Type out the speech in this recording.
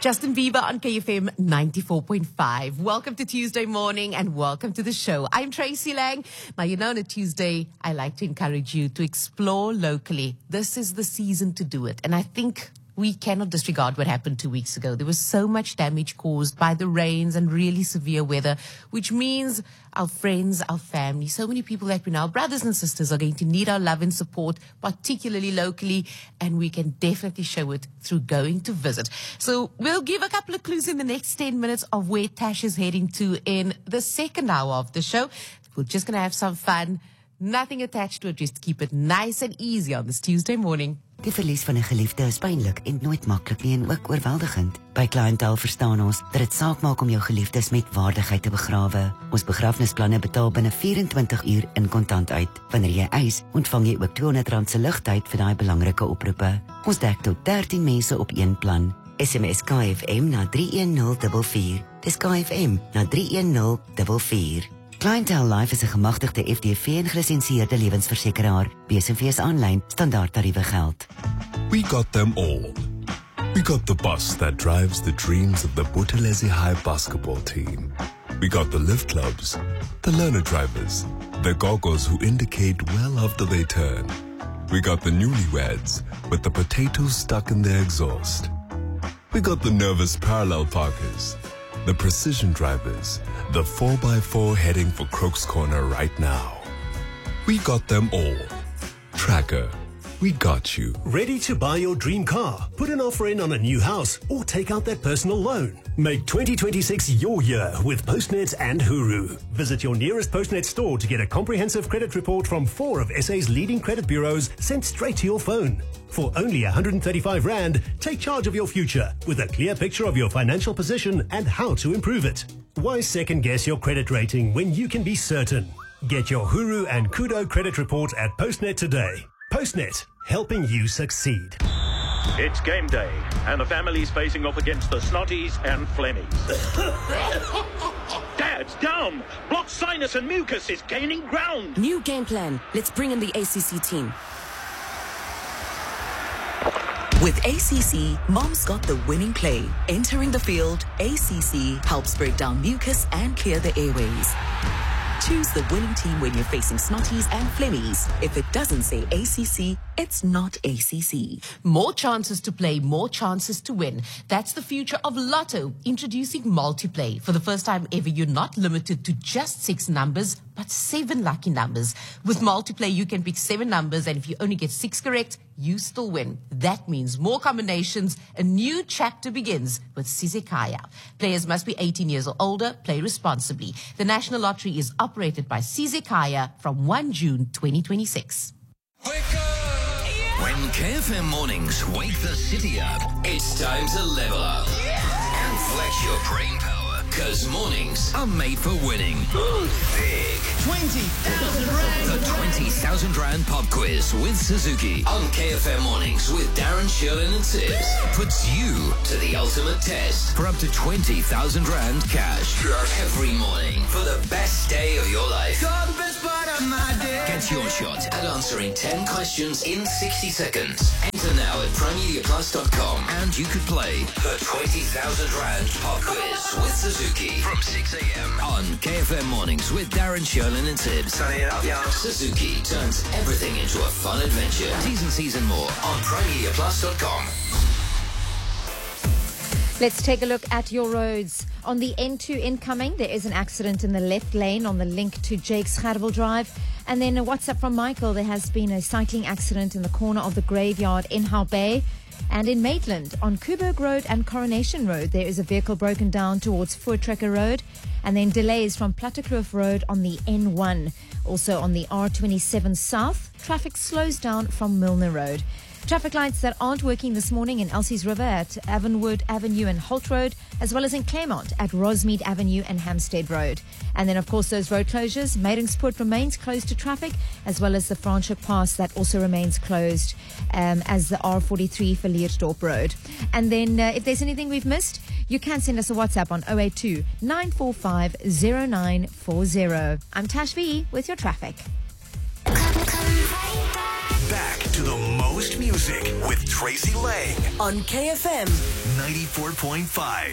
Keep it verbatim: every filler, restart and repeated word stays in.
Justin Bieber on K F M ninety-four point five. Welcome to Tuesday morning and welcome to the show. I'm Tracy Lang. Now, you know, on a Tuesday, I like to encourage you to explore locally. This is the season to do it. And I think we cannot disregard what happened two weeks ago. There was so much damage caused by the rains and really severe weather, which means our friends, our family, so many people that we know, our brothers and sisters are going to need our love and support, particularly locally, and we can definitely show it through going to visit. So we'll give a couple of clues in the next ten minutes of where Tash is heading to in the second hour of the show. We're just going to have some fun. Nothing attached to it, just keep it nice and easy on this Tuesday morning. Die verlies van 'n geliefde is pynlik en nooit maklik nie en ook oorweldigend. By Clientele verstaan ons dat dit saak maak om jou geliefdes met waardigheid te begrawe. Ons begrafnisplanne betaal binne vyf-en-twintig uur in kontant uit. Wanneer jy eis, ontvang jy ook tweehonderd rand se ligtyd vir daai belangrike oproepe. Ons dek tot dertien mense op een plan. S M S K F M na drie een nul vier vier. Dis K F M na drie een nul vier vier. Clientele Life is 'n gemagtigde F D V en gelisensieerde lewensversekeraar. B S V's aanlyn standaard tariewe geld. We got them all. We got the bus that drives the dreams of the Buthelezi High basketball team. We got the lift clubs, the learner drivers, the goggles who indicate well after they turn. We got the newlyweds with the potatoes stuck in their exhaust. We got the nervous parallel parkers, the precision drivers, the four by four heading for Crooks Corner right now. We got them all. Tracker, we got you. Ready to buy your dream car, put an offer in on a new house, or take out that personal loan? Make twenty twenty-six your year with Postnet and Huru. Visit your nearest Postnet store to get a comprehensive credit report from four of S A's leading credit bureaus sent straight to your phone. For only one hundred thirty-five rand, take charge of your future with a clear picture of your financial position and how to improve it. Why second guess your credit rating when you can be certain? Get your Huru and Kudo credit report at Postnet today. Postnet, helping you succeed. It's game day, and the family's facing off against the Snotties and Flemmies. Dad's down! Blocked sinus and mucus is gaining ground! New game plan. Let's bring in the A C C team. With A C C, Mom's got the winning play. Entering the field, A C C helps break down mucus and clear the airways. Choose the winning team when you're facing Snotties and Flemmies. If it doesn't say A C C, it's not A C C. More chances to play, more chances to win. That's the future of Lotto. Introducing Multiplay. For the first time ever, you're not limited to just six numbers, but seven lucky numbers. With Multiplay, you can pick seven numbers, and if you only get six correct, you still win. That means more combinations. A new chapter begins with Sizekaya. Players must be eighteen years or older. Play responsibly. The National Lottery is operated by Sizekaya from first of June twenty twenty-six. When K F M mornings wake the city up, it's time to level up and flex your brain power, because mornings are made for winning. Big. twenty thousand rand. The twenty thousand rand pop quiz with Suzuki on K F M mornings with Darren, Sherlin and Tibbs puts you to the ultimate test for up to twenty thousand rand cash every morning for the best day of your life. You're the best part of my day. Get your shot at answering ten questions in sixty seconds. Enter now at prime media plus dot com and you could play the twenty thousand rand pop quiz with Suzuki from six a m on K F M mornings with Darren, Sherlin and Tibbs. Sunny it up, yeah. Suzuki turns everything into a fun adventure. T's and C's and more on prime media plus dot com. Let's take a look at your roads. On the N two incoming, there is an accident in the left lane on the link to Jake's Gerbil Drive. And then a WhatsApp from Michael, there has been a cycling accident in the corner of the graveyard in Howe Bay. And in Maitland, on Kuberg Road and Coronation Road, there is a vehicle broken down towards Voortrekker Road. And then delays from Plattekloof Road on the N one. Also on the R twenty-seven South, traffic slows down from Milner Road. Traffic lights that aren't working this morning in Elsie's River at Avonwood Avenue and Holt Road, as well as in Claremont at Rosmead Avenue and Hampstead Road. And then, of course, those road closures. Maidingspoort remains closed to traffic, as well as the Franschhoek Pass that also remains closed, um, as the R forty-three for Leersdorp Road. And then, uh, if there's anything we've missed, you can send us a WhatsApp on oh eight two, nine four five, oh nine four oh. I'm Tash V with your traffic. Back to the most music music with Tracy Lang On K F M ninety-four point five.